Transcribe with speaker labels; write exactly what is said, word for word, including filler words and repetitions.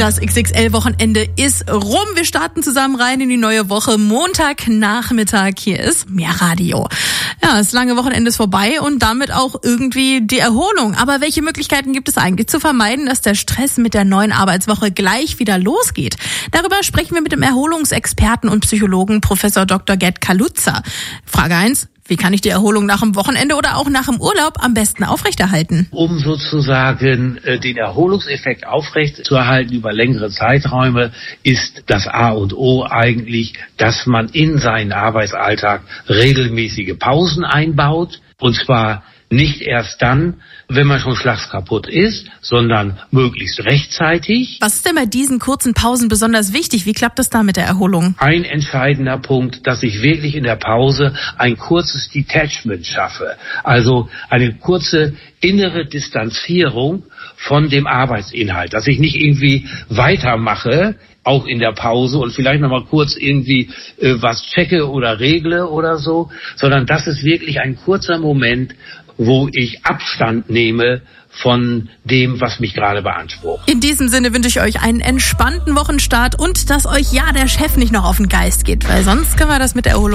Speaker 1: Das X X L-Wochenende ist rum. Wir starten zusammen rein in die neue Woche. Montagnachmittag. Hier ist Mehrradio. Ja, das lange Wochenende ist vorbei und damit auch irgendwie die Erholung. Aber welche Möglichkeiten gibt es eigentlich zu vermeiden, dass der Stress mit der neuen Arbeitswoche gleich wieder losgeht? Darüber sprechen wir mit dem Erholungsexperten und Psychologen Professor Doktor Gerd Kaluza. Frage eins. Wie kann ich die Erholung nach dem Wochenende oder auch nach dem Urlaub am besten aufrechterhalten?
Speaker 2: Um sozusagen äh, den Erholungseffekt aufrechtzuerhalten über längere Zeiträume, ist das A und O eigentlich, dass man in seinen Arbeitsalltag regelmäßige Pausen einbaut. Und zwar nicht erst dann, wenn man schon schlagskaputt ist, sondern möglichst rechtzeitig.
Speaker 1: Was ist denn bei diesen kurzen Pausen besonders wichtig? Wie klappt das da mit der Erholung?
Speaker 2: Ein entscheidender Punkt, dass ich wirklich in der Pause ein kurzes Detachment schaffe. Also eine kurze innere Distanzierung von dem Arbeitsinhalt. Dass ich nicht irgendwie weitermache, auch in der Pause und vielleicht nochmal kurz irgendwie äh, was checke oder regle oder so, sondern das ist wirklich ein kurzer Moment, wo ich Abstand nehme von dem, was mich gerade beansprucht.
Speaker 1: In diesem Sinne wünsche ich euch einen entspannten Wochenstart und dass euch ja der Chef nicht noch auf den Geist geht, weil sonst können wir das mit der Erholung